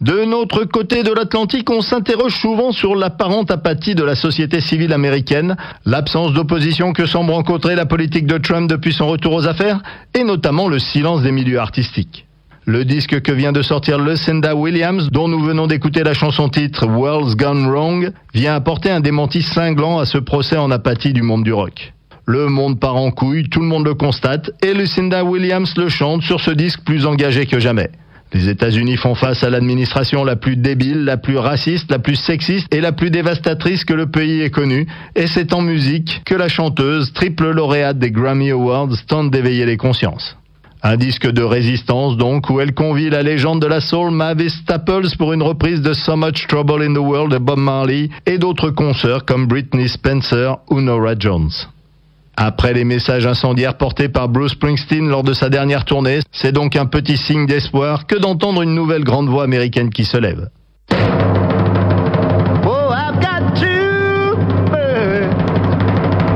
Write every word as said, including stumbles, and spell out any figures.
De notre côté de l'Atlantique, on s'interroge souvent sur l'apparente apathie de la société civile américaine, l'absence d'opposition que semble rencontrer la politique de Trump depuis son retour aux affaires, et notamment le silence des milieux artistiques. Le disque que vient de sortir Lucinda Williams, dont nous venons d'écouter la chanson-titre World's Gone Wrong, vient apporter un démenti cinglant à ce procès en apathie du monde du rock. Le monde part en couille, tout le monde le constate, et Lucinda Williams le chante sur ce disque plus engagé que jamais. Les États-Unis font face à l'administration la plus débile, la plus raciste, la plus sexiste et la plus dévastatrice que le pays ait connue. Et c'est en musique que la chanteuse, triple lauréate des Grammy Awards, tente d'éveiller les consciences. Un disque de résistance donc, où elle convie la légende de la soul Mavis Staples pour une reprise de So Much Trouble in the World de Bob Marley et d'autres consoeurs comme Britney Spencer ou Norah Jones. Après les messages incendiaires portés par Bruce Springsteen lors de sa dernière tournée, c'est donc un petit signe d'espoir que d'entendre une nouvelle grande voix américaine qui se lève.